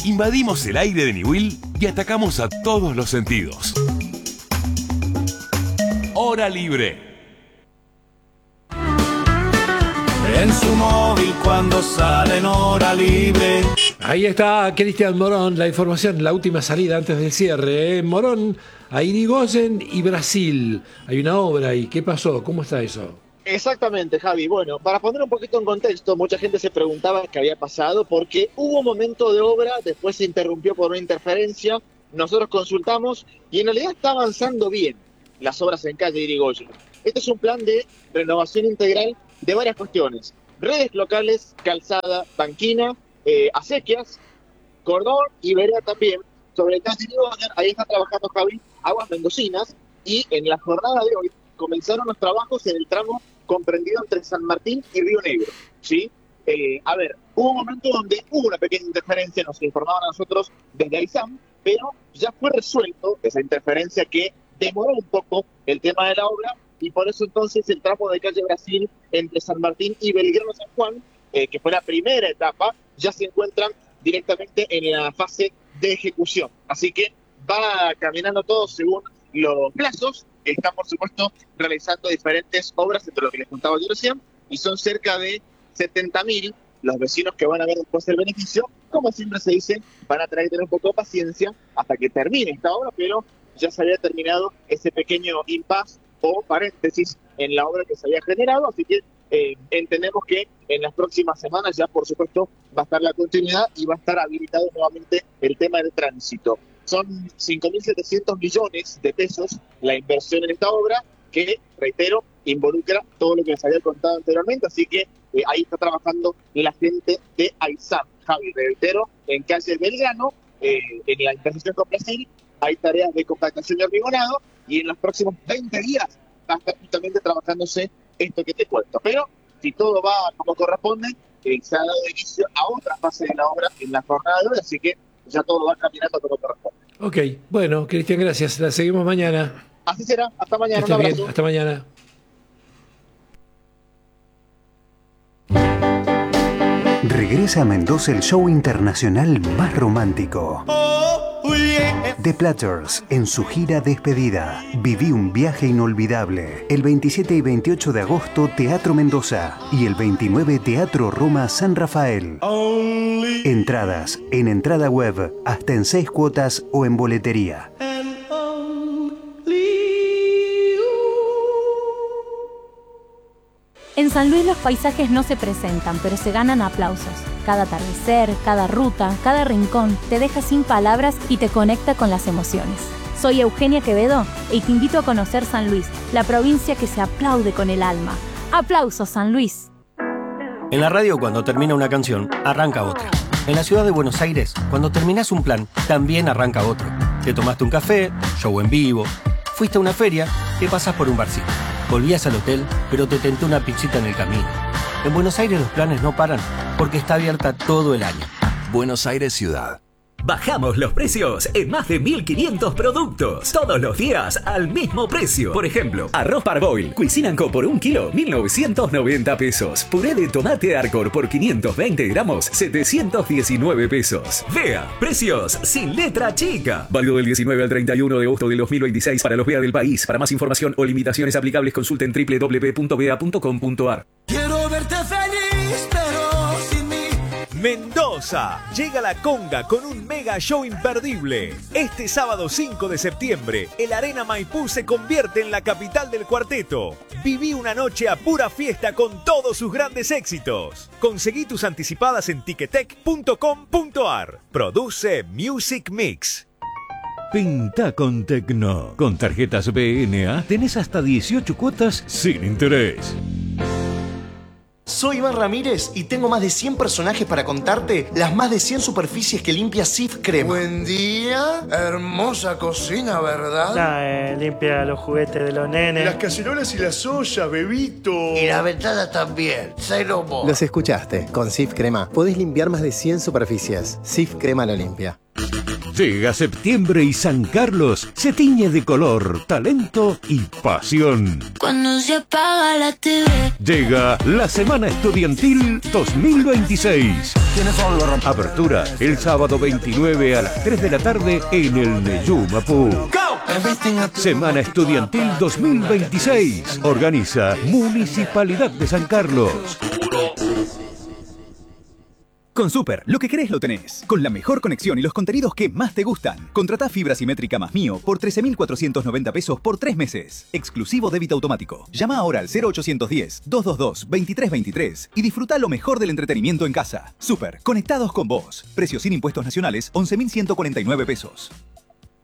Invadimos el aire de Niwil y atacamos a todos los sentidos. Hora libre. En su móvil cuando sale en hora libre. Ahí está Cristian Morón, la información, la última salida antes del cierre. Morón, a Irigoyen y Brasil. Hay una obra ahí. ¿Qué pasó? ¿Cómo está eso? Exactamente, Javi. Bueno, para poner un poquito en contexto, mucha gente se preguntaba qué había pasado porque hubo un momento de obra, después se interrumpió por una interferencia, nosotros consultamos y en realidad está avanzando bien las obras en calle Irigoyen. Este es un plan de renovación integral de varias cuestiones: redes locales, calzada, banquina, acequias, cordón y vereda también. Sobre el calle Irigoyen, ahí está trabajando Javi Aguas Mendocinas y en la jornada de hoy comenzaron los trabajos en el tramo comprendido entre San Martín y Río Negro, ¿sí? Hubo un momento donde hubo una pequeña interferencia, nos informaban a nosotros desde Aizam, pero ya fue resuelto esa interferencia que demoró un poco el tema de la obra, y por eso entonces el tramo de calle Brasil entre San Martín y Belgrano San Juan, que fue la primera etapa, ya se encuentran directamente en la fase de ejecución. Así que va caminando todo según los plazos. Están, por supuesto, realizando diferentes obras, entre lo que les contaba yo recién, y son cerca de 70.000 los vecinos que van a ver después el beneficio. Como siempre se dice, van a tener un poco de paciencia hasta que termine esta obra, pero ya se había terminado ese pequeño impasse o paréntesis en la obra que se había generado, así que entendemos que en las próximas semanas ya, por supuesto, va a estar la continuidad y va a estar habilitado nuevamente el tema del tránsito. Son 5.700 millones de pesos la inversión en esta obra que, reitero, involucra todo lo que les había contado anteriormente, así que ahí está trabajando la gente de Aizam. Javi, reitero, en calle Belgrano, en la intersección con Brasil, hay tareas de compactación y hormigonado, y en los próximos 20 días va a estar justamente trabajándose esto que te cuento. Pero si todo va como corresponde, se ha dado inicio a otra fase de la obra en la jornada de hoy, así que ya todo va caminando como corresponde. Ok, bueno, Cristian, gracias. La seguimos mañana. Así será. Hasta mañana. Un abrazo. Bien. Hasta mañana. Regresa a Mendoza el show internacional más romántico. The Platters, en su gira despedida. Viví un viaje inolvidable. El 27 y 28 de agosto, Teatro Mendoza. Y el 29, Teatro Roma San Rafael. Entradas en entrada web, hasta en 6 cuotas o en boletería. En San Luis los paisajes no se presentan, pero se ganan aplausos. Cada atardecer, cada ruta, cada rincón te deja sin palabras y te conecta con las emociones. Soy Eugenia Quevedo y te invito a conocer San Luis, la provincia que se aplaude con el alma. ¡Aplausos, San Luis! En la radio, cuando termina una canción, arranca otra. En la ciudad de Buenos Aires, cuando terminás un plan, también arranca otro. Te tomaste un café, show en vivo, fuiste a una feria, te pasás por un barcito. Volvías al hotel, pero te tentó una pizzita en el camino. En Buenos Aires los planes no paran, porque está abierta todo el año. Buenos Aires Ciudad. Bajamos los precios en más de 1.500 productos. Todos los días al mismo precio. Por ejemplo, arroz Parboil, Cuisine & Co por 1 kilo, 1.990 pesos. Puré de tomate Arcor por 520 gramos, 719 pesos. Vea, precios sin letra chica. Válido del 19 al 31 de agosto del 2026 para los VEA del país. Para más información o limitaciones aplicables, consulten www.vea.com.ar. Quiero verte feliz, pero sin mí. Mendoza, llega la conga con un mega show imperdible. Este sábado 5 de septiembre, el Arena Maipú se convierte en la capital del cuarteto. Viví una noche a pura fiesta con todos sus grandes éxitos. Conseguí tus anticipadas en ticketek.com.ar. Produce Music Mix. Pinta con Tecno. Con tarjetas BNA tenés hasta 18 cuotas sin interés. Soy Iván Ramírez y tengo más de 100 personajes para contarte las más de 100 superficies que limpia Sif Crema. Buen día, hermosa cocina, ¿verdad? Limpia los juguetes de los nenes. Las cacerolas y las ollas, bebito. Y la ventana también, cero vos. Los escuchaste, con Sif Crema podés limpiar más de 100 superficies. Sif Crema lo limpia. Llega septiembre y San Carlos se tiñe de color, talento y pasión. Cuando se apaga la TV. Llega la Semana Estudiantil 2026. Apertura el sábado 29 a las 3 de la tarde en el Neyú Mapú. Semana Estudiantil 2026. Organiza Municipalidad de San Carlos. Con Super, lo que querés lo tenés. Con la mejor conexión y los contenidos que más te gustan. Contratá fibra simétrica más mío por 13.490 pesos por 3 meses. Exclusivo débito automático. Llama ahora al 0810-222-2323 y disfruta lo mejor del entretenimiento en casa. Super, conectados con vos. Precio sin impuestos nacionales, 11.149 pesos.